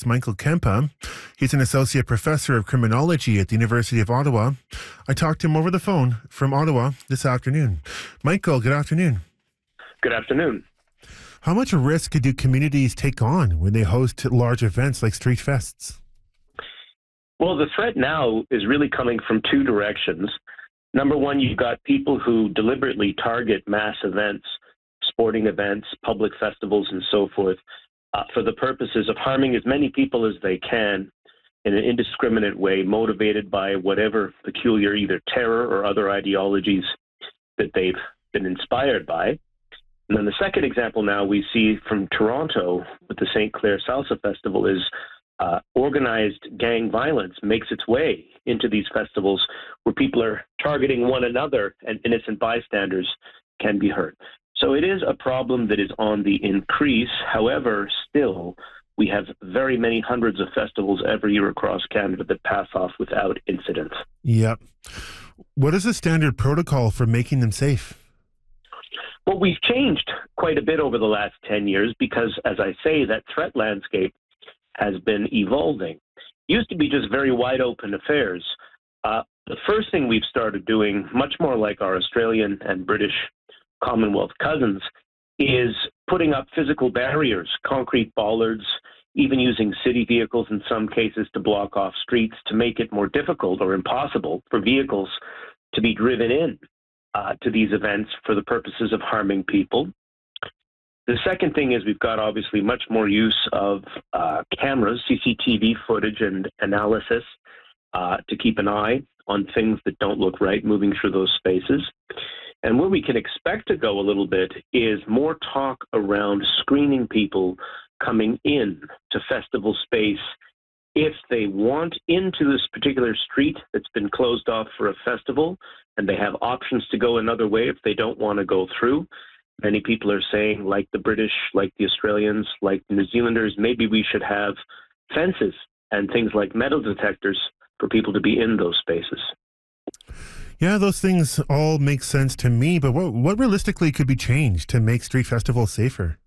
is Michael Kempa. He's an associate professor of criminology at the University of Ottawa. I talked to him over the phone from Ottawa this afternoon. Michael, good afternoon. Good afternoon. How much risk do communities take on when they host large events like street fests? Well, the threat now is really coming from two directions. Number one, you've got people who deliberately target mass events, sporting events, public festivals, and so forth, for the purposes of harming as many people as they can in an indiscriminate way, motivated by whatever peculiar either terror or other ideologies that they've been inspired by. And then the second example now we see from Toronto with the St. Clair Salsa Festival is organized gang violence makes its way into these festivals where people are targeting one another and innocent bystanders can be hurt. So it is a problem that is on the increase. However, still, we have very many hundreds of festivals every year across Canada that pass off without incident. Yep. What is the standard protocol for making them safe? Well, we've changed quite a bit over the last 10 years because, as I say, that threat landscape has been evolving. Used to be just very wide open affairs. The first thing we've started doing, much more like our Australian and British Commonwealth cousins, is putting up physical barriers, concrete bollards, even using city vehicles in some cases to block off streets to make it more difficult or impossible for vehicles to be driven in to these events for the purposes of harming people. The second thing is we've got obviously much more use of cameras, CCTV footage and analysis to keep an eye on things that don't look right moving through those spaces. And where we can expect to go a little bit is more talk around screening people coming in to festival space if they want into this particular street that's been closed off for a festival and they have options to go another way if they don't want to go through. Many people are saying, like the British, like the Australians, like the New Zealanders, maybe we should have fences and things like metal detectors for people to be in those spaces. Yeah, those things all make sense to me, but what realistically could be changed to make street festivals safer?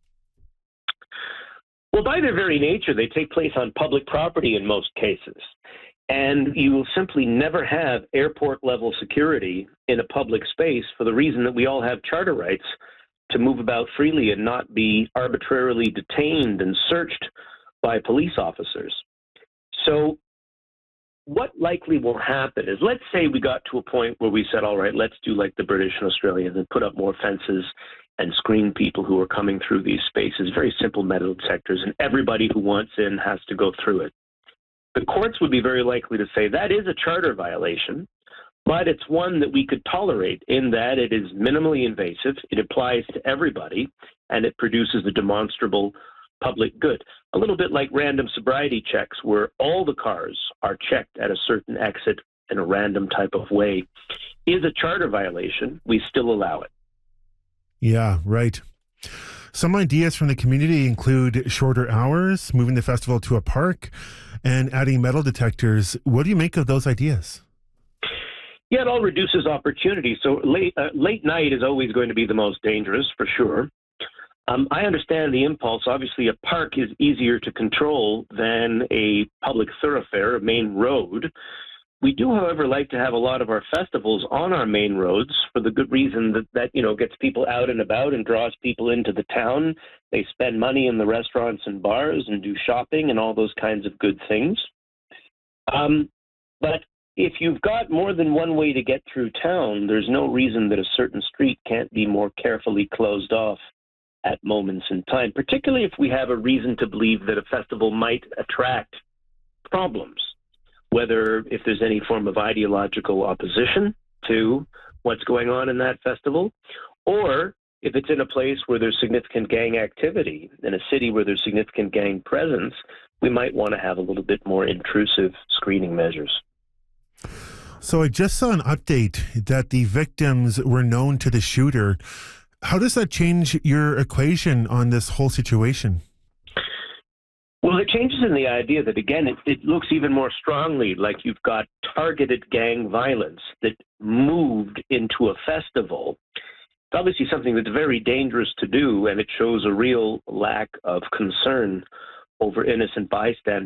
Well, by their very nature, they take place on public property in most cases. And you will simply never have airport-level security in a public space for the reason that we all have charter rights to move about freely and not be arbitrarily detained and searched by police officers. So what likely will happen is, let's say we got to a point where we said, all right, let's do like the British and Australians and put up more fences and screen people who are coming through these spaces, very simple metal detectors, and everybody who wants in has to go through it. The courts would be very likely to say that is a charter violation, but it's one that we could tolerate in that it is minimally invasive, it applies to everybody, and it produces a demonstrable public good. A little bit like random sobriety checks where all the cars are checked at a certain exit in a random type of way. Is a charter violation, we still allow it. Yeah, right. Some ideas from the community include shorter hours, moving the festival to a park, and adding metal detectors. What do you make of those ideas? Yeah, it all reduces opportunity. So late night is always going to be the most dangerous, for sure. I understand the impulse. Obviously, a park is easier to control than a public thoroughfare, a main road. We do, however, like to have a lot of our festivals on our main roads for the good reason that gets people out and about and draws people into the town. They spend money in the restaurants and bars and do shopping and all those kinds of good things. But if you've got more than one way to get through town, there's no reason that a certain street can't be more carefully closed off at moments in time, particularly if we have a reason to believe that a festival might attract problems, whether if there's any form of ideological opposition to what's going on in that festival, or if it's in a place where there's significant gang activity, in a city where there's significant gang presence, we might want to have a little bit more intrusive screening measures. So I just saw an update that the victims were known to the shooter. How does that change your equation on this whole situation? Well, it changes in the idea that, again, it looks even more strongly like you've got targeted gang violence that moved into a festival. It's obviously something that's very dangerous to do, and it shows a real lack of concern over innocent bystanders.